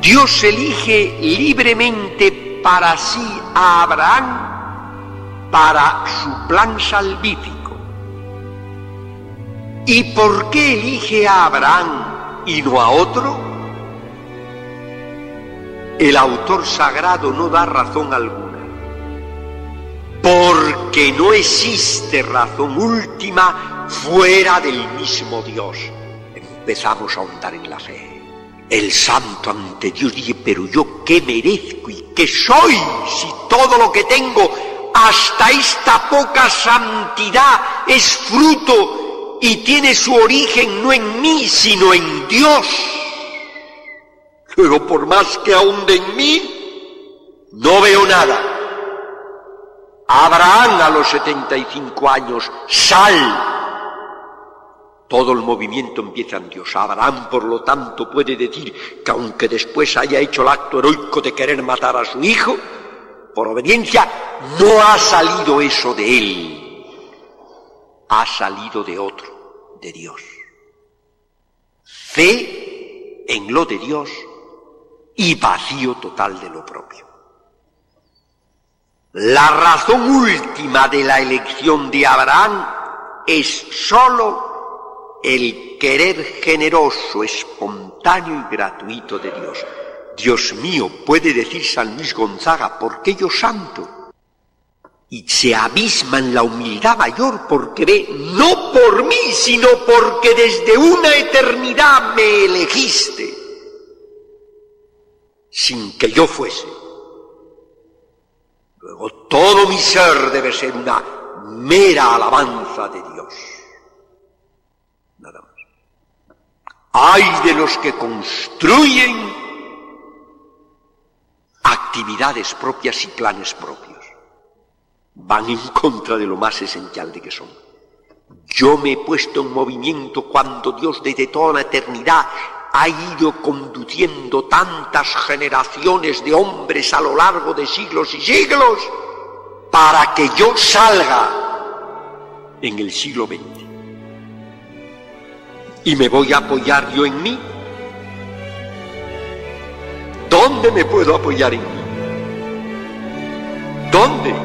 Dios elige libremente para sí a Abraham para su plan salvífico. ¿Y por qué elige a Abraham y no a otro? El autor sagrado no da razón alguna, porque no existe razón última fuera del mismo Dios. Empezamos a ahondar en la fe. El santo ante Dios dice, pero yo qué merezco y qué soy si todo lo que tengo hasta esta poca santidad es fruto y tiene su origen no en mí sino en Dios. Luego por más que ahonde en mí, no veo nada. Abraham a los 75 años, sal. Todo el movimiento empieza en Dios. Abraham, por lo tanto, puede decir que aunque después haya hecho el acto heroico de querer matar a su hijo, por obediencia, no ha salido eso de él. Ha salido de otro, de Dios. Fe en lo de Dios y vacío total de lo propio. La razón última de la elección de Abraham es sólo el querer generoso, espontáneo y gratuito de Dios. Dios mío, puede decir San Luis Gonzaga, ¿por qué yo santo? Y se abisma en la humildad mayor porque ve, no por mí, sino porque desde una eternidad me elegiste, sin que yo fuese. Luego todo mi ser debe ser una mera alabanza de Dios. Nada más. Ay de los que construyen actividades propias y planes propios. Van en contra de lo más esencial de que son. Yo me he puesto en movimiento cuando Dios desde toda la eternidad ha ido conduciendo tantas generaciones de hombres a lo largo de siglos y siglos para que yo salga en el siglo XX. ¿Y me voy a apoyar yo en mí? ¿Dónde me puedo apoyar en mí? ¿Dónde?